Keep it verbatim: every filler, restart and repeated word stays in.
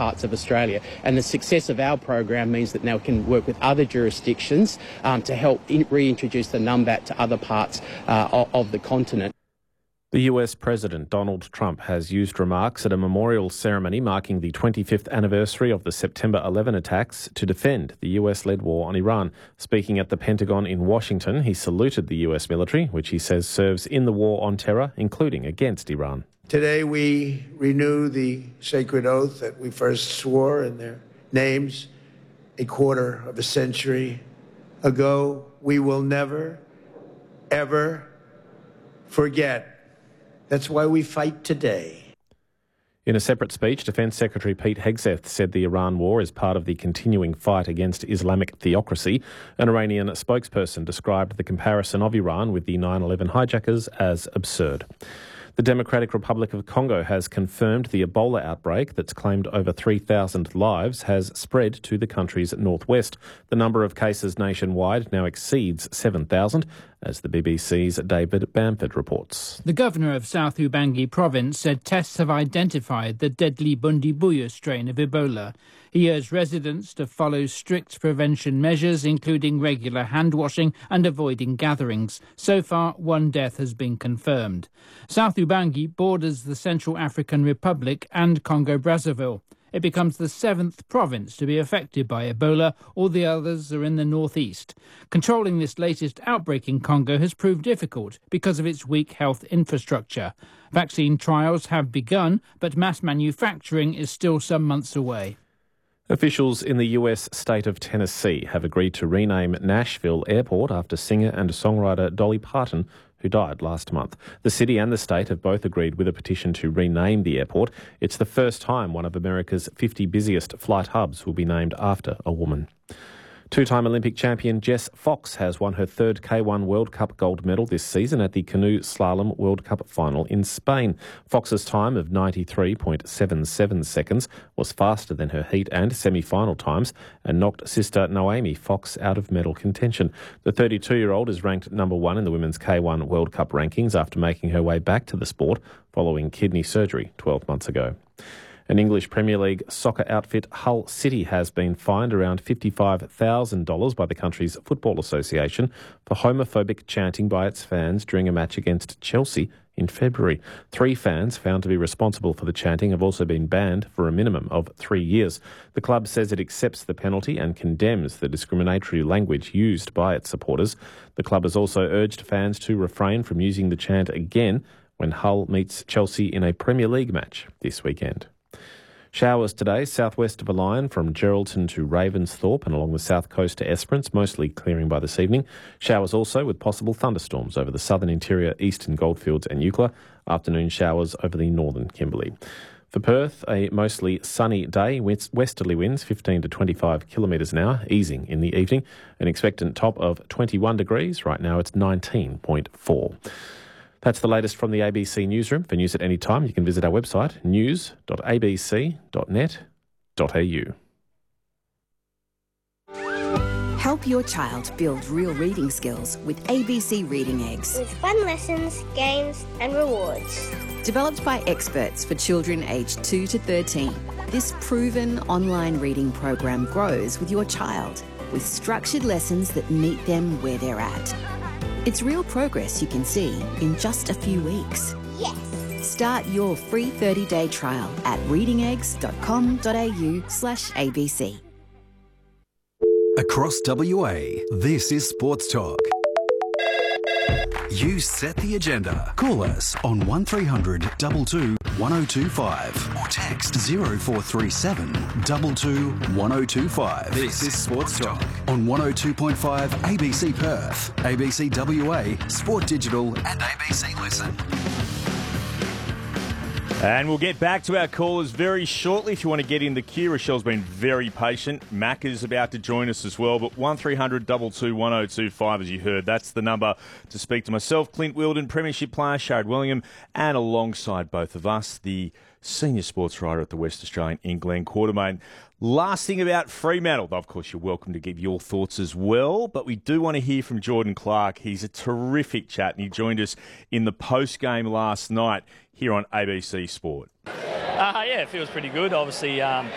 parts of Australia. And the success of our program means that now we can work with other jurisdictions um, to help in- reintroduce the numbat to other parts uh, of, of the continent. The U S President Donald Trump has used remarks at a memorial ceremony marking the twenty-fifth anniversary of the September eleventh attacks to defend the U S-led war on Iran. Speaking at the Pentagon in Washington, he saluted the U S military, which he says serves in the war on terror, including against Iran. Today we renew the sacred oath that we first swore in their names a quarter of a century ago. We will never, ever forget. That's why we fight today. In a separate speech, Defence Secretary Pete Hegseth said the Iran war is part of the continuing fight against Islamic theocracy. An Iranian spokesperson described the comparison of Iran with the nine eleven hijackers as absurd. The Democratic Republic of Congo has confirmed the Ebola outbreak that's claimed over three thousand lives has spread to the country's northwest. The number of cases nationwide now exceeds seven thousand, as the B B C's David Bamford reports. The governor of South Ubangi province said tests have identified the deadly Bundibugyo strain of Ebola. He urged residents to follow strict prevention measures, including regular hand washing and avoiding gatherings. So far, one death has been confirmed. South Ubangi borders the Central African Republic and Congo-Brazzaville. It becomes the seventh province to be affected by Ebola. All the others are in the northeast. Controlling this latest outbreak in Congo has proved difficult because of its weak health infrastructure. Vaccine trials have begun, but mass manufacturing is still some months away. Officials in the U S state of Tennessee have agreed to rename Nashville Airport after singer and songwriter Dolly Parton, who died last month. The city and the state have both agreed with a petition to rename the airport. It's the first time one of America's fifty busiest flight hubs will be named after a woman. Two-time Olympic champion Jess Fox has won her third K one World Cup gold medal this season at the Canoe Slalom World Cup final in Spain. Fox's time of ninety-three point seven seven seconds was faster than her heat and semi-final times and knocked sister Naomi Fox out of medal contention. The thirty-two-year-old is ranked number one in the women's K one World Cup rankings after making her way back to the sport following kidney surgery twelve months ago. An English Premier League soccer outfit, Hull City, has been fined around fifty-five thousand dollars by the country's Football Association for homophobic chanting by its fans during a match against Chelsea in February. Three fans found to be responsible for the chanting have also been banned for a minimum of three years. The club says it accepts the penalty and condemns the discriminatory language used by its supporters. The club has also urged fans to refrain from using the chant again when Hull meets Chelsea in a Premier League match this weekend. Showers today, southwest of a line from Geraldton to Ravensthorpe and along the south coast to Esperance, mostly clearing by this evening. Showers also with possible thunderstorms over the southern interior, eastern Goldfields and Eucla. Afternoon showers over the northern Kimberley. For Perth, a mostly sunny day, westerly winds fifteen to twenty-five kilometres an hour, easing in the evening. An expectant top of twenty-one degrees. Right now it's nineteen point four. That's the latest from the A B C Newsroom. For news at any time, you can visit our website, news dot a b c dot net dot a u. Help your child build real reading skills with A B C Reading Eggs. With fun lessons, games and rewards. Developed by experts for children aged two to thirteen, this proven online reading program grows with your child with structured lessons that meet them where they're at. It's real progress you can see in just a few weeks. Yes! Start your free thirty-day trial at reading eggs dot com dot a u slash A B C. Across W A, this is Sports Talk. You set the agenda. Call us on one three hundred two two one oh two five or text zero four three seven two two one oh two five. This is Sports Talk on one oh two point five A B C Perth, A B C W A, Sport Digital and A B C Listen. And we'll get back to our callers very shortly. If you want to get in the queue, Rochelle's been very patient. Mac is about to join us as well. But one three hundred two two one oh two five, as you heard, that's the number to speak to myself, Clint Wilden, Premiership player, Sharad Wellingham, and alongside both of us, the senior sports writer at the West Australian in Glenn Quartermain. Last thing about Fremantle, of course, you're welcome to give your thoughts as well, but we do want to hear from Jordan Clark. He's a terrific chat, and he joined us in the post-game last night here on A B C Sport. Uh, yeah, it feels pretty good. Obviously, um,